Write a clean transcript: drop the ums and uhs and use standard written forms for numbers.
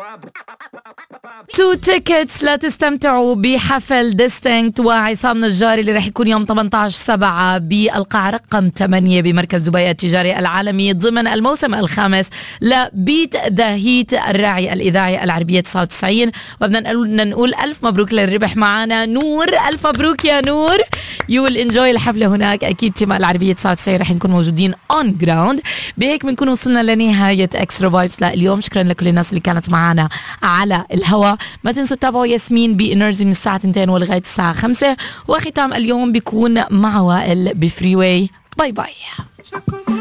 2 tickets لا تستمتعوا بحفل ديستينكت وعصام نجار اللي رح يكون يوم 18/7 بالقاعة رقم 8 بمركز دبي التجاري العالمي ضمن الموسم الخامس لبيت ذا هيت الراعي الإذاعي العربية 99. وبدنا نقول ألف مبروك للربح معنا نور. ألف مبروك يا نور. يو ويل انجوي الحفلة هناك أكيد. تيم العربية 99 رح نكون موجودين اون جراوند. بهيك بنكون وصلنا لنهاية اكسترا فايبس لليوم. شكرا لكل الناس اللي كانت معنا على الهواء. ما تنسوا تتابعوا ياسمين بإنرجي من الساعة 2 ولغاية الساعة 5. وختام اليوم بيكون مع وائل بفري واي. باي باي.